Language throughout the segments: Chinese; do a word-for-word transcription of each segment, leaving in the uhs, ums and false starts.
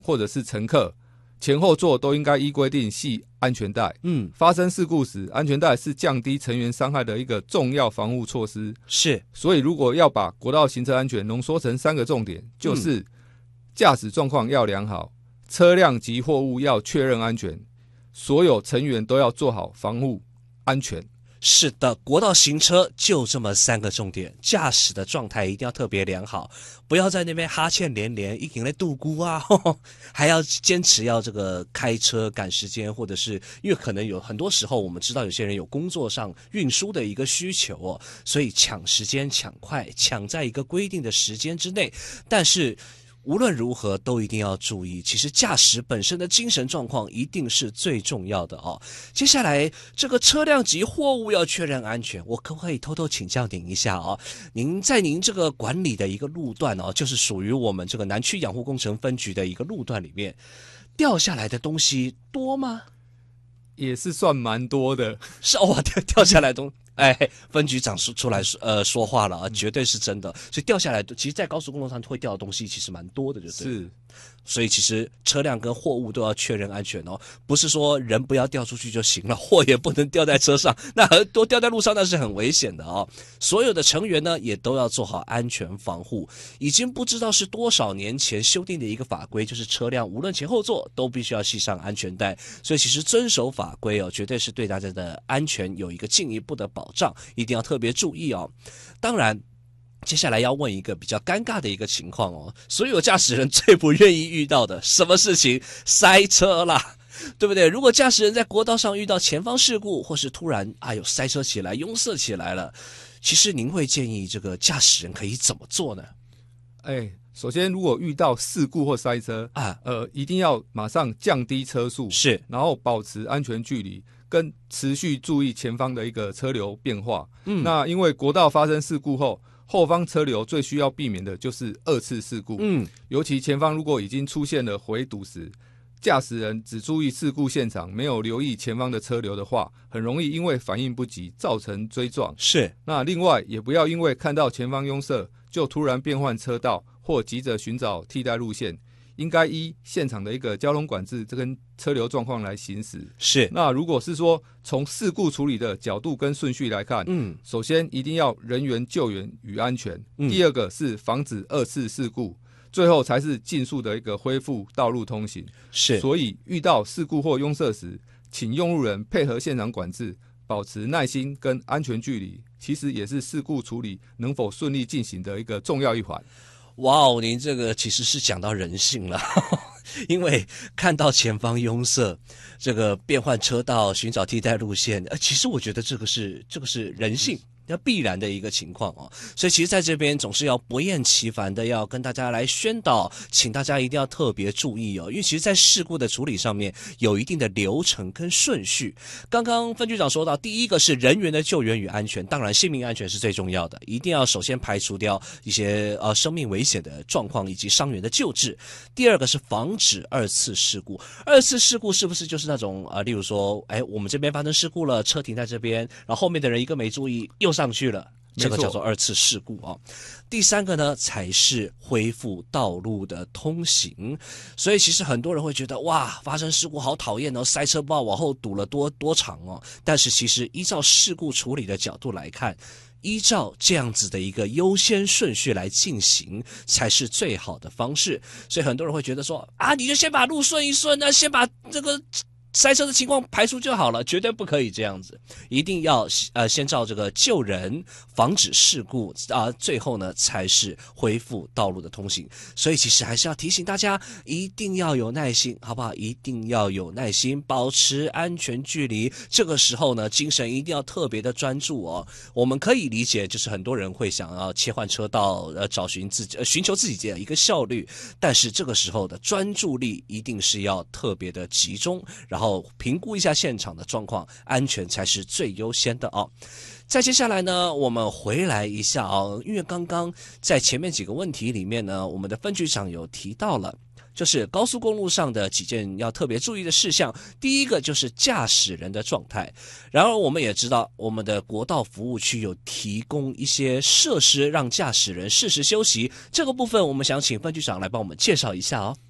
或者是乘客前后座都应该依规定系安全带。 嗯， 发生事故时，安全带是降低成员伤害的一个重要防护措施。 是， 所以如果要把国道行车安全浓缩成三个重点，就是驾驶状况要良好，车辆及货物要确认安全，所有成员都要做好防护安全。 是的，国道行车就这么三个重点，驾驶的状态一定要特别良好，不要在那边哈欠连连，一定来度孤啊，呵呵，还要坚持要这个开车赶时间，或者是因为可能有很多时候我们知道有些人有工作上运输的一个需求哦，所以抢时间抢快，抢在一个规定的时间之内，但是无论如何都一定要注意，其实驾驶本身的精神状况一定是最重要的哦。接下来这个车辆及货物要确认安全，我可不可以偷偷请教您一下哦？您在您这个管理的一个路段哦，就是属于我们这个南区养护工程分局的一个路段里面，掉下来的东西多吗？ 也是算蛮多的， 是哦，掉掉下来的东西。哎，分局长说出来呃说话了啊，绝对是真的。所以掉下来，其实，在高速公路上会掉的东西其实蛮多的，就对。 是， 所以其实车辆跟货物都要确认安全哦，不是说人不要掉出去就行了，货也不能掉在车上，那多掉在路上那是很危险的哦。所有的成员呢也都要做好安全防护。已经不知道是多少年前修订的一个法规，就是车辆无论前后座都必须要系上安全带。所以其实遵守法规哦，绝对是对大家的安全有一个进一步的保障，一定要特别注意哦。当然，接下来要问一个比较尴尬的一个情况哦，所有驾驶人最不愿意遇到的什么事情？塞车啦，对不对？如果驾驶人在国道上遇到前方事故，或是突然哎呦塞车起来、拥塞起来了，其实您会建议这个驾驶人可以怎么做呢？ 哎，首先如果遇到事故或塞车啊，呃，一定要马上降低车速， 是， 然后保持安全距离，跟持续注意前方的一个车流变化。嗯，那因为国道发生事故后，后方车流最需要避免的就是二次事故。嗯，尤其前方如果已经出现了回堵时，驾驶人只注意事故现场，没有留意前方的车流的话，很容易因为反应不及造成追撞。 是， 那另外也不要因为看到前方拥塞就突然变换车道或急着寻找替代路线，应该依现场的一个交通管制这跟车流状况来行驶。 是， 那如果是说从事故处理的角度跟顺序来看，嗯，首先一定要人员救援与安全，嗯，第二个是防止二次事故，最后才是尽速的一个恢复道路通行。 是， 所以遇到事故或拥塞时，请用路人配合现场管制，保持耐心跟安全距离，其实也是事故处理能否顺利进行的一个重要一环。 哇哦，您这个其实是讲到人性了，因为看到前方拥塞，这个变换车道、寻找替代路线，呃，其实我觉得这个是这个是人性。要必然的一个情况哦，所以其实在这边总是要不厌其烦的要跟大家来宣导，请大家一定要特别注意哦，因为其实在事故的处理上面有一定的流程跟顺序。刚刚分局长说到，第一个是人员的救援与安全，当然性命安全是最重要的，一定要首先排除掉一些呃生命危险的状况以及伤员的救治。第二个是防止二次事故，二次事故是不是就是那种呃，例如说，哎，我们这边发生事故了，车停在这边，然后后面的人一个没注意又上去了，这个叫做二次事故哦。第三个呢，才是恢复道路的通行。所以其实很多人会觉得，哇，发生事故好讨厌哦，塞车不知道往后堵了多多长哦。但是其实依照事故处理的角度来看，依照这样子的一个优先顺序来进行，才是最好的方式。所以很多人会觉得说，啊，你就先把路顺一顺，那先把这个塞车的情况排除就好了，绝对不可以这样子，一定要呃先照这个救人、防止事故啊、呃，最后呢才是恢复道路的通行。所以其实还是要提醒大家，一定要有耐心，好不好？一定要有耐心，保持安全距离。这个时候呢，精神一定要特别的专注哦。我们可以理解，就是很多人会想要切换车道，呃，找寻自己、呃、寻求自己的一个效率，但是这个时候的专注力一定是要特别的集中，然后然后评估一下现场的状况，安全才是最优先的哦。再接下来呢，我们回来一下哦，因为刚刚在前面几个问题里面呢，我们的分局长有提到了，就是高速公路上的几件要特别注意的事项。第一个就是驾驶人的状态。然而我们也知道，我们的国道服务区有提供一些设施让驾驶人适时休息，这个部分我们想请分局长来帮我们介绍一下哦。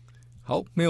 好，没有。